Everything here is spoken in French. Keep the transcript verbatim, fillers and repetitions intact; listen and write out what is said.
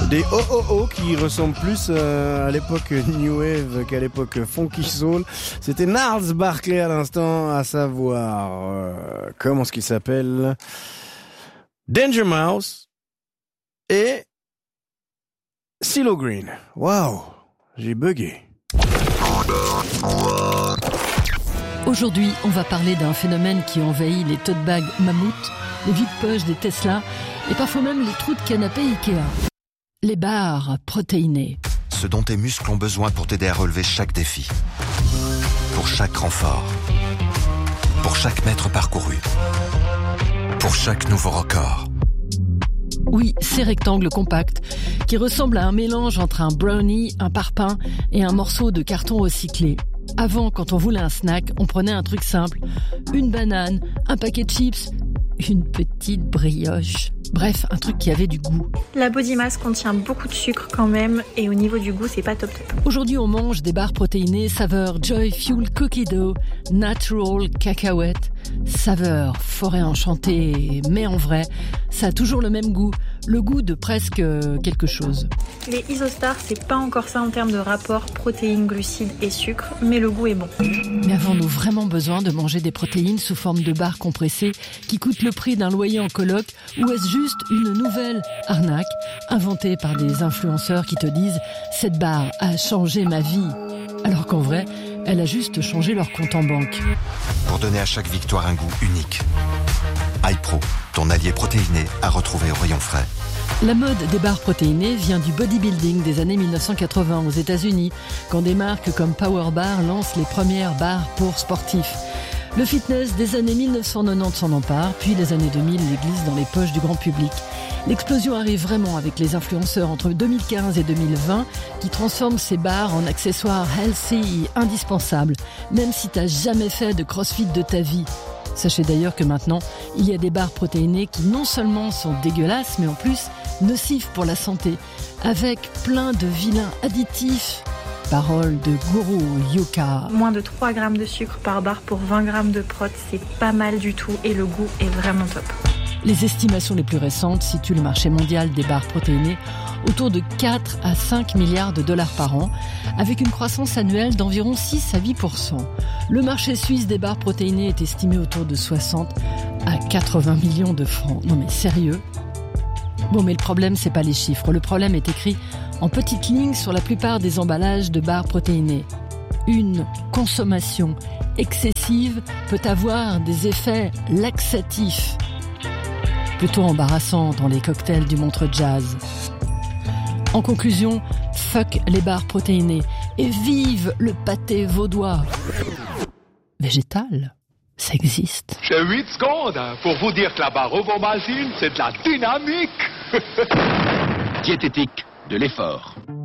Des oh oh oh qui ressemblent plus euh, à l'époque New Wave qu'à l'époque Funky Soul. C'était Gnarls Barkley à l'instant, à savoir euh, comment est-ce qu'il s'appelle, Danger Mouse et CeeLo Green. Waouh, j'ai bugué. Aujourd'hui, on va parler d'un phénomène qui envahit les tote bags mammouths, les vides-poches des Tesla et parfois même les trous de canapé Ikea. Les barres protéinées. Ce dont tes muscles ont besoin pour t'aider à relever chaque défi. Pour chaque renfort. Pour chaque mètre parcouru. Pour chaque nouveau record. Oui, ces rectangles compacts qui ressemblent à un mélange entre un brownie, un parpaing et un morceau de carton recyclé. Avant, quand on voulait un snack, on prenait un truc simple. Une banane, un paquet de chips, une petite brioche. Bref, un truc qui avait du goût. La Body Mass contient beaucoup de sucre quand même, et au niveau du goût, c'est pas top top. Aujourd'hui, on mange des barres protéinées saveur Joy Fuel Cookie Dough, Natural Cacahuète, saveur forêt enchantée, mais en vrai, ça a toujours le même goût, le goût de presque quelque chose. Les Isostar, c'est pas encore ça en termes de rapport protéines, glucides et sucre, mais le goût est bon. Mais avons-nous vraiment besoin de manger des protéines sous forme de barres compressées qui coûtent le prix d'un loyer en coloc, ou est-ce juste une nouvelle arnaque inventée par des influenceurs qui te disent « cette barre a changé ma vie », alors qu'en vrai, elle a juste changé leur compte en banque. Pour donner à chaque victoire un goût unique. iPro, ton allié protéiné à retrouver au rayon frais. La mode des barres protéinées vient du bodybuilding des années mille neuf cent quatre-vingts aux États-Unis, quand des marques comme Power Bar lancent les premières barres pour sportifs. Le fitness des années mille neuf cent quatre-vingt-dix s'en empare, puis les années deux mille les glisse dans les poches du grand public. L'explosion arrive vraiment avec les influenceurs entre deux mille quinze et deux mille vingt qui transforment ces barres en accessoires healthy et indispensables, même si t'as jamais fait de crossfit de ta vie. Sachez d'ailleurs que maintenant, il y a des barres protéinées qui non seulement sont dégueulasses, mais en plus nocives pour la santé, avec plein de vilains additifs. Parole de Gourou Yuka. Moins de trois grammes de sucre par barre pour vingt grammes de prot, c'est pas mal du tout et le goût est vraiment top. Les estimations les plus récentes situent le marché mondial des barres protéinées autour de quatre à cinq milliards de dollars par an, avec une croissance annuelle d'environ six à huit pour cent. Le marché suisse des barres protéinées est estimé autour de soixante à quatre-vingts millions de francs. Non mais sérieux ? Bon, mais le problème, c'est pas les chiffres. Le problème est écrit en petites lignes sur la plupart des emballages de barres protéinées. Une consommation excessive peut avoir des effets laxatifs, plutôt embarrassants dans les cocktails du Montreux Jazz. En conclusion, fuck les barres protéinées et vive le pâté vaudois. Végétal, ça existe. J'ai huit secondes pour vous dire que la barre Ovomazine, c'est de la dynamique. Diététique de l'effort.